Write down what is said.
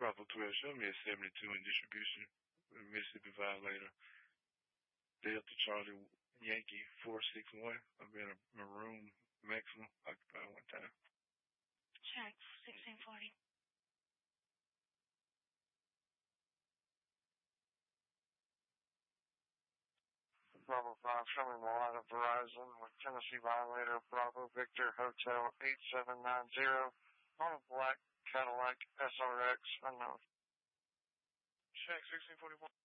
Bravo 12, show me a 72 in distribution. Mississippi Violator. Delta Charlie Yankee 461. I've been a maroon maximum occupied one time. Check 1640. Bravo 5, show me Malata Verizon with Tennessee Violator, Bravo Victor Hotel 8790 on a black Cadillac SRX unknown. Check 1641.